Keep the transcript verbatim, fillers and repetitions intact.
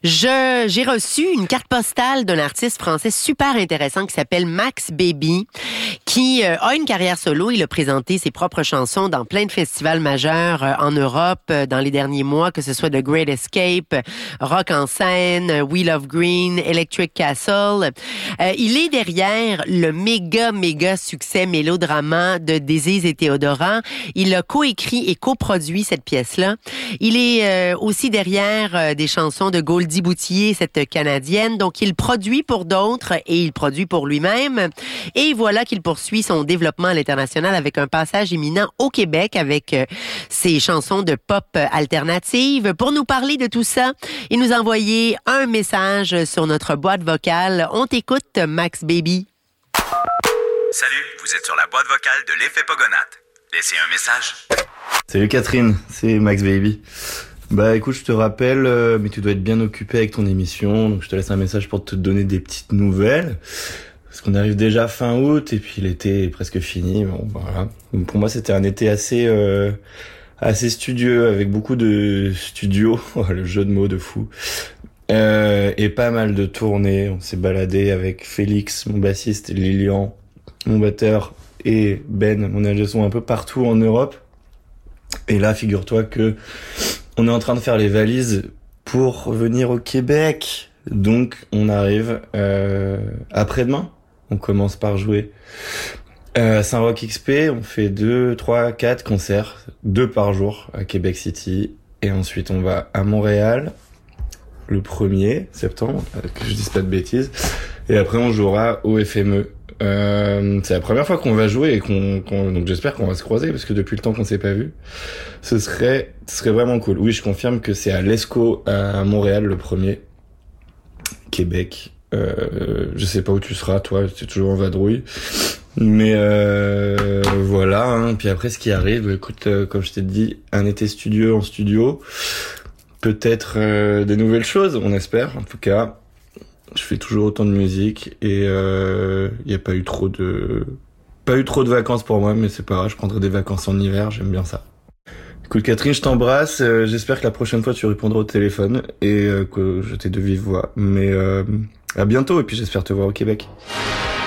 Je, j'ai reçu une carte postale d'un artiste français super intéressant qui s'appelle Max Baby, qui euh, a une carrière solo. Il a présenté ses propres chansons dans plein de festivals majeurs euh, en Europe euh, dans les derniers mois, que ce soit The Great Escape, Rock en scène, We Love Green, Electric Castle. Euh, il est derrière le méga, méga succès mélodrama de Désise et Théodora. Il a coécrit et coproduit cette pièce-là. Il est euh, aussi derrière euh, des chansons de Goldie Boutillier, cette Canadienne. Donc, il produit pour d'autres et il produit pour lui-même. Et voilà qu'il poursuit son développement à l'international avec un passage éminent au Québec avec euh, ses chansons de pop alternative. Pour nous parler de tout ça, il nous a envoyé un message sur notre boîte vocale. On t'écoute, Max Baby. Salut, vous êtes sur la boîte vocale de l'effet Pogonat. Laissez un message. Salut Catherine, c'est Max Baby. Bah écoute, je te rappelle, euh, mais tu dois être bien occupé avec ton émission, donc je te laisse un message pour te donner des petites nouvelles. Parce qu'on arrive déjà fin août et puis l'été est presque fini. Bon, voilà. Donc, pour moi, c'était un été assez euh, assez studieux, avec beaucoup de studios, le jeu de mots de fou, euh, et pas mal de tournées. On s'est baladé avec Félix, mon bassiste, et Lilian, mon batteur, et Ben, mon ingé son, un peu partout en Europe. Et là, figure-toi que on est en train de faire les valises pour venir au Québec. Donc, on arrive euh, après-demain. On commence par jouer euh, à Saint-Roch X P. On fait deux, trois, quatre concerts, deux par jour à Québec City. Et ensuite, on va à Montréal le premier septembre, que je dise pas de bêtises. Et après, on jouera au F M E. Euh, c'est la première fois qu'on va jouer et qu'on, qu'on donc j'espère qu'on va se croiser parce que depuis le temps qu'on s'est pas vu, ce serait, ce serait vraiment cool. Oui, je confirme que c'est à l'Esco à Montréal le premier. Québec, euh, je sais pas où tu seras, toi, tu es toujours en vadrouille, mais euh, voilà. Hein. Puis après, ce qui arrive, écoute, euh, comme je t'ai dit, un été studio en studio, peut-être euh, des nouvelles choses, on espère. En tout cas, je fais toujours autant de musique et il euh, y a pas eu trop de pas eu trop de vacances pour moi, mais c'est pas grave, je prendrai des vacances en hiver, j'aime bien ça. Écoute Catherine, je t'embrasse, euh, j'espère que la prochaine fois tu répondras au téléphone et euh, que je t'ai de vive voix, mais euh, à bientôt et puis j'espère te voir au Québec.